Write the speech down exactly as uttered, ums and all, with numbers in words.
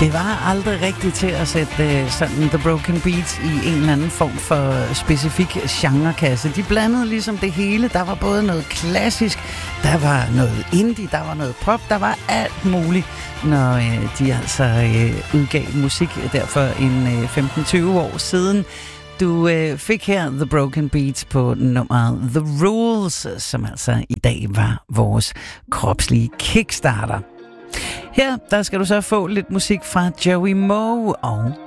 Det var aldrig rigtigt til at sætte uh, sådan The Broken Beats i en eller anden form for specifik genrekasse. De blandede ligesom det hele. Der var både noget klassisk, der var noget indie, der var noget pop, der var alt muligt, når uh, de altså uh, udgav musik der for en uh, femten til tyve år siden. Du øh, fik her The Broken Beats på nummeret The Rules, som altså i dag var vores kropslige kickstarter. Her der skal du så få lidt musik fra Joey Moe og